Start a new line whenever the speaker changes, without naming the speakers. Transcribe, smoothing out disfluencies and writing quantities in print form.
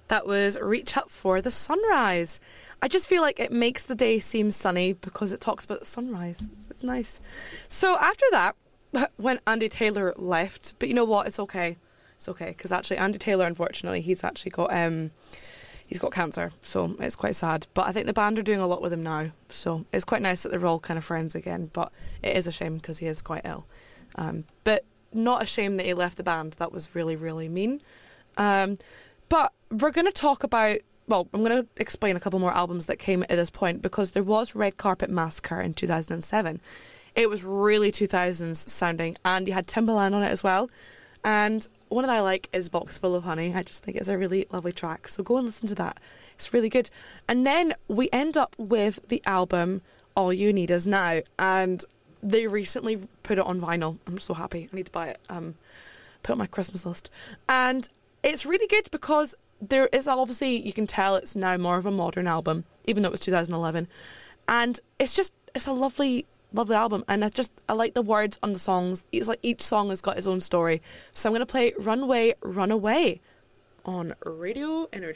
That was Reach Up for the Sunrise. I just feel like it makes the day seem sunny because it talks about the sunrise. It's nice. So after that, when Andy Taylor left, but you know what? It's okay. It's okay, because actually Andy Taylor, unfortunately, he's actually got cancer, so it's quite sad. But I think the band are doing a lot with him now, so it's quite nice that they're all kind of friends again. But it is a shame because he is quite ill. But not a shame that he left the band. That was really, really mean. But we're going to talk about, well, I'm going to explain a couple more albums that came at this point, because there was Red Carpet Massacre in 2007. It was really 2000s sounding, and you had Timbaland on it as well. And one that I like is Box Full of Honey. I just think it's a really lovely track, so go and listen to that. It's really good. And then we end up with the album All You Need Is Now, and they recently put it on vinyl. I'm so happy. I need to buy it. Put it on my Christmas list. And it's really good because there is obviously, you can tell it's now more of a modern album, even though it was 2011. And it's a lovely album. And I like the words on the songs. It's like each song has got its own story. So I'm going to play Runway, Runaway on Radio Energy.